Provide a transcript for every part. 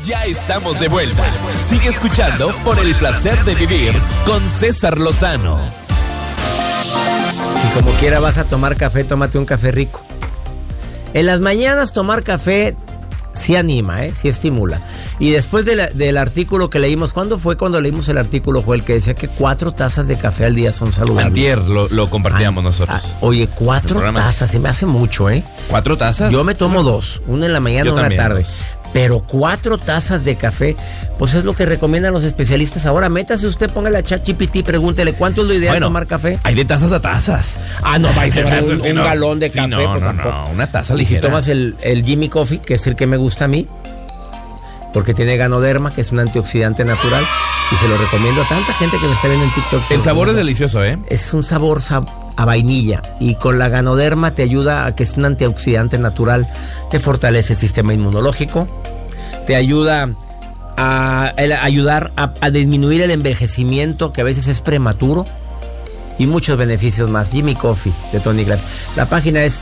Ya estamos de vuelta. Sigue escuchando por el placer de vivir con César Lozano. Y como quiera vas a tomar café, tómate un café rico. En las mañanas tomar café sí anima, sí estimula. Y después del artículo que leímos, ¿cuándo fue cuando leímos el artículo, Joel, que decía que 4 tazas de café al día son saludables? Antier lo compartíamos nosotros. Oye, 4 tazas, se me hace mucho, ¿eh? ¿4 tazas? Yo me tomo 2, una en la mañana y una en la tarde. Pero 4 tazas de café, pues es lo que recomiendan los especialistas. Ahora, métase usted, póngale a ChatGPT, pregúntele cuánto es lo ideal tomar café. Hay de tazas a tazas. No, va a tomar un galón de café. No, una taza ligera. Y si tomas el Jimmy Coffee, que es el que me gusta a mí, porque tiene ganoderma, que es un antioxidante natural, y se lo recomiendo a tanta gente que me está viendo en TikTok. El sabor es delicioso, ¿eh? Es un sabor a vainilla, y con la ganoderma te ayuda a que es un antioxidante natural, te fortalece el sistema inmunológico, te ayuda a disminuir el envejecimiento, que a veces es prematuro, y muchos beneficios más. Jimmy Coffee de Tonic Life. La página es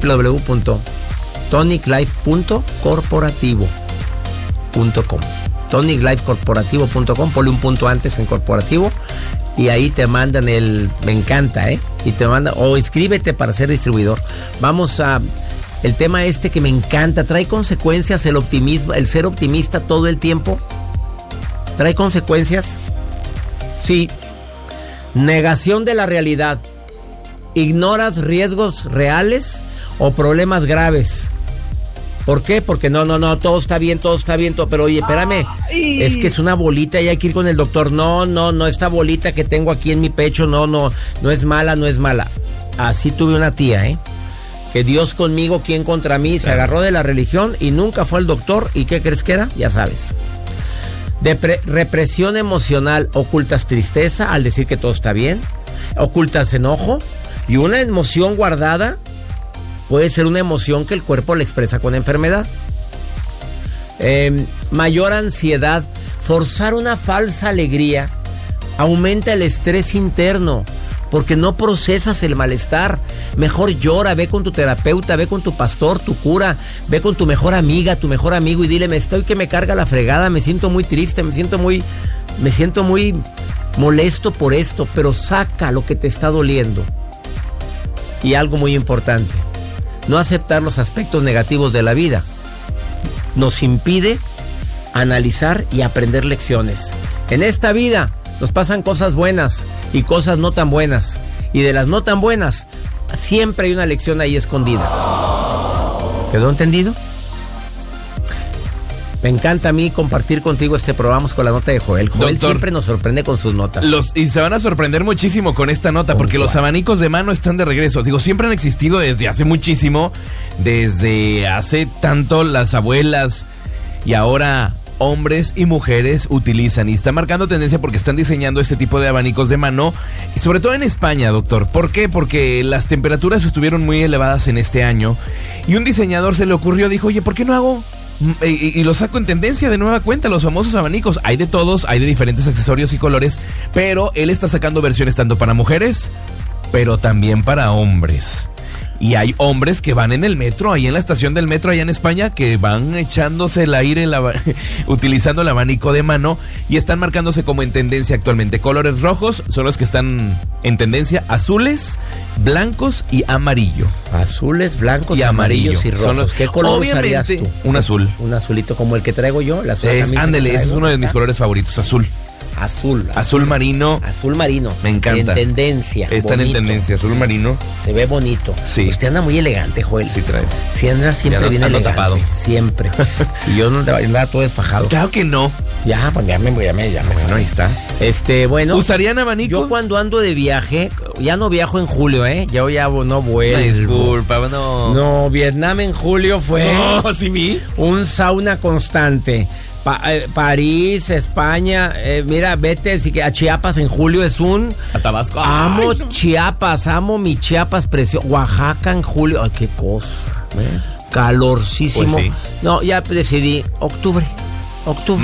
www.toniclife.corporativo.com. toniclifecorporativo.com. Ponle un punto antes en corporativo y ahí te mandan me encanta, y te mandan, o inscríbete para ser distribuidor. Vamos a el tema que me encanta. ¿Trae consecuencias el optimismo, el ser optimista todo el tiempo? ¿Trae consecuencias? Sí. Negación de la realidad. ¿Ignoras riesgos reales o problemas graves? ¿Por qué? Porque no, todo está bien, pero oye, espérame, es que es una bolita y hay que ir con el doctor. No, esta bolita que tengo aquí en mi pecho, no es mala. Así tuve una tía, que Dios conmigo, ¿quién contra mí? Se agarró de la religión y nunca fue al doctor. ¿Y qué crees que era? Ya sabes. Represión emocional. Ocultas tristeza al decir que todo está bien. Ocultas enojo. Y una emoción guardada puede ser una emoción que el cuerpo le expresa con enfermedad. Mayor ansiedad. Forzar una falsa alegría aumenta el estrés interno, porque no procesas el malestar. Mejor llora, ve con tu terapeuta, ve con tu pastor, tu cura, ve con tu mejor amiga, tu mejor amigo y dile, estoy que me carga la fregada, me siento muy triste, me siento muy molesto por esto, pero saca lo que te está doliendo. Y algo muy importante, no aceptar los aspectos negativos de la vida nos impide analizar y aprender lecciones. En esta vida nos pasan cosas buenas y cosas no tan buenas. Y de las no tan buenas, siempre hay una lección ahí escondida. ¿Quedó entendido? Me encanta a mí compartir contigo este programa con la nota de Joel. Joel siempre nos sorprende con sus notas. Y se van a sorprender muchísimo con esta nota, porque los abanicos de mano están de regreso. Siempre han existido desde hace muchísimo, desde hace tanto las abuelas, y ahora hombres y mujeres utilizan, y está marcando tendencia porque están diseñando este tipo de abanicos de mano, y sobre todo en España, doctor. ¿Por qué? Porque las temperaturas estuvieron muy elevadas en este año, y un diseñador se le ocurrió, dijo, oye, ¿por qué no hago? Y lo saco en tendencia de nueva cuenta, los famosos abanicos. Hay de todos, hay de diferentes accesorios y colores, pero él está sacando versiones tanto para mujeres, pero también para hombres. Y hay hombres que van en el metro, ahí en la estación del metro, allá en España, que van echándose el aire utilizando el abanico de mano, y están marcándose como en tendencia actualmente. Colores rojos son los que están en tendencia, azules, blancos y amarillo. Azules, blancos y amarillos y rojos. ¿Qué color usarías tú? Un azul. Un azulito como el que traigo yo. Ándele, ese es uno de mis colores favoritos, azul. Azul marino. Azul marino. Me encanta. En tendencia. Están en tendencia, azul marino. Se ve bonito. Sí. Usted anda muy elegante, Joel. Sí, trae. Sí, anda siempre bien elegante. Tapado. Siempre. Y yo no andaba todo desfajado. Claro que no. Ya, pues ya me. Bueno, ahí está. Bueno. ¿Usarían abanico? Yo cuando ando de viaje, ya no viajo en julio, Yo ya no vuelvo. Disculpa, no. No, Vietnam en julio fue. No, sí vi. Un sauna constante. París, España, mira, vete a Chiapas en julio es a Tabasco. Amo Chiapas, amo mi Chiapas precioso. Oaxaca en julio, ay, qué cosa. Calorcísimo. Pues sí. No, ya decidí, octubre.